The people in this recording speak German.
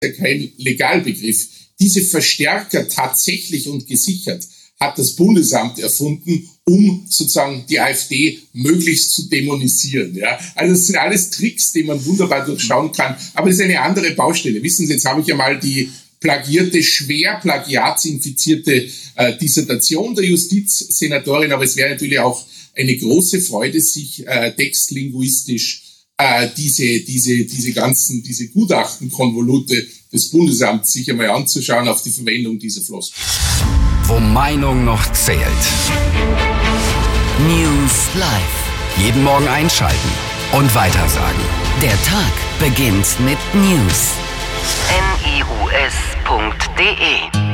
ja kein Legalbegriff. Diese Verstärker tatsächlich und gesichert hat das Bundesamt erfunden, um sozusagen die AfD möglichst zu dämonisieren. Ja? Also das sind alles Tricks, die man wunderbar durchschauen kann. Aber das ist eine andere Baustelle. Wissen Sie, jetzt habe ich ja mal die schwer plagiatsinfizierte Dissertation der Justizsenatorin, aber es wäre natürlich auch eine große Freude, sich textlinguistisch diese Gutachtenkonvolute des Bundesamts sich einmal anzuschauen auf die Verwendung dieser Floskeln. Wo Meinung noch zählt. News Live. Jeden Morgen einschalten und weitersagen. Der Tag beginnt mit News. news.de